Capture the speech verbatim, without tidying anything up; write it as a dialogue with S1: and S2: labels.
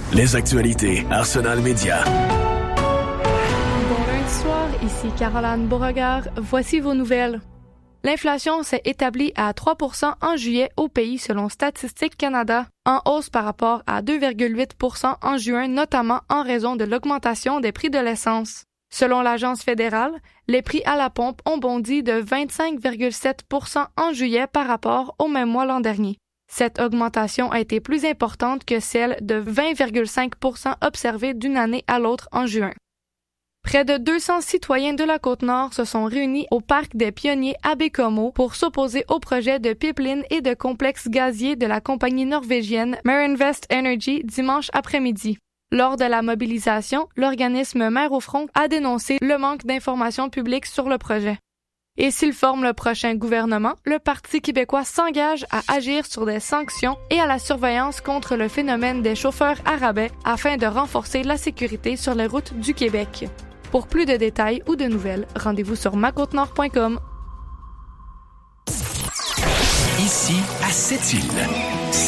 S1: Les actualités Arsenal Média.
S2: Bon lundi soir, ici Caroline Beauregard. Voici vos nouvelles. L'inflation s'est établie à trois pour cent en juillet au pays selon Statistique Canada, en hausse par rapport à deux virgule huit pour cent en juin, notamment en raison de l'augmentation des prix de l'essence. Selon l'Agence fédérale, les prix à la pompe ont bondi de vingt-cinq virgule sept pour cent en juillet par rapport au même mois l'an dernier. Cette augmentation a été plus importante que celle de vingt virgule cinq pour cent observée d'une année à l'autre en juin. Près de deux cents citoyens de la Côte-Nord se sont réunis au Parc des Pionniers à Baie-Comeau pour s'opposer au projet de pipeline et de complexe gazier de la compagnie norvégienne Marinvest Energy dimanche après-midi. Lors de la mobilisation, l'organisme Mères au front a dénoncé le manque d'informations publiques sur le projet. Et s'il forme le prochain gouvernement, le Parti québécois s'engage à agir sur des sanctions et à la surveillance contre le phénomène des chauffeurs à rabais afin de renforcer la sécurité sur les routes du Québec. Pour plus de détails ou de nouvelles, rendez-vous sur ma côte nord point com.
S1: Ici, à Sept-Îles.